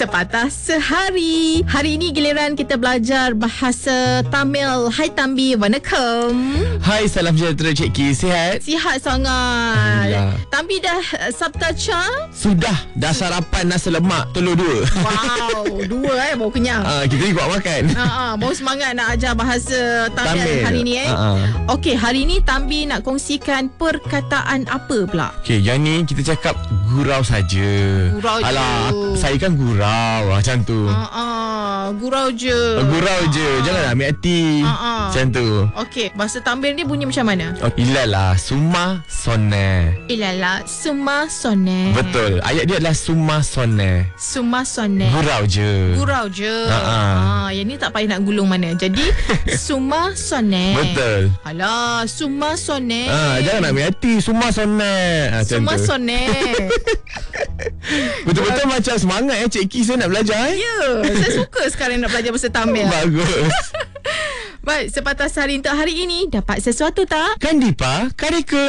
Sepatah Sehari. Hari ini giliran kita belajar bahasa Tamil. Hai Tambi, Vanakkam. Hai, salam sejahtera Cik Ki. Sihat? Sihat sangat. Alhamdulillah. Tambi dah sabtacha? Sudah. Dah sarapan nasi lemak telur 2. Wow, 2 baru kenyang. Kita ni buat makan. Baru semangat nak ajar bahasa Tamil hari ni Okey, hari ni Tambi nak kongsikan perkataan apa pula? Okey, yang ni kita cakap gurau saja. Gurau je. Alah, saya kan gurau macam tu. Gurau je. Gurau je. Jangan ambil hati. Macam tu. Okey, bahasa Tamil ni bunyi macam mana? Ilalah summa sonne. Ilala summa sonne. Betul. Ayat dia adalah summa sonne. Summa sonne. Gurau je. Gurau je. Yang ni tak payah nak gulung mana. Jadi summa sonne. Betul. Alah, summa sonne. Jangan nak ambil hati. Summa sonne. Summa sonne. Betul-betul macam semangat Cik Ki, saya nak belajar Ya, saya suka sekarang nak belajar bahasa Tamil. Bagus. Baik, sepatah sehari untuk hari ini. Dapat sesuatu tak? Kandipa, kareka.